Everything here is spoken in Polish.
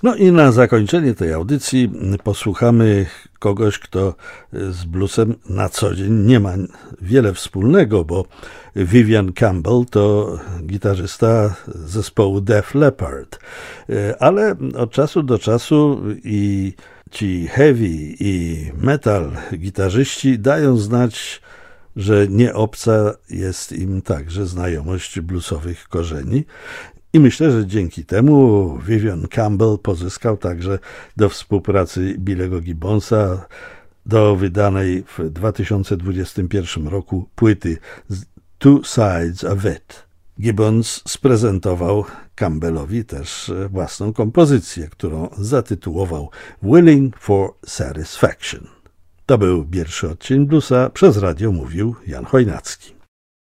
No i na zakończenie tej audycji posłuchamy kogoś, kto z bluesem na co dzień nie ma wiele wspólnego, bo Vivian Campbell to gitarzysta zespołu Def Leppard, ale od czasu do czasu i ci heavy i metal gitarzyści dają znać, że nie obca jest im także znajomość bluesowych korzeni. I myślę, że dzięki temu Vivian Campbell pozyskał także do współpracy Billego Gibbonsa do wydanej w 2021 roku płyty Two Sides of It. Gibbons sprezentował Campbellowi też własną kompozycję, którą zatytułował Willing for Satisfaction. To był pierwszy odcinek Bluesa, przez radio mówił Jan Chojnacki.